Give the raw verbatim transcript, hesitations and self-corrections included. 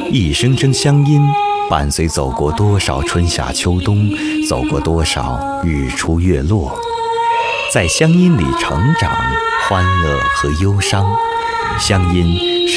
一声声乡音，伴随走过多少春夏秋冬，走过多少日出月落，在乡音里成长，欢乐和忧伤。乡音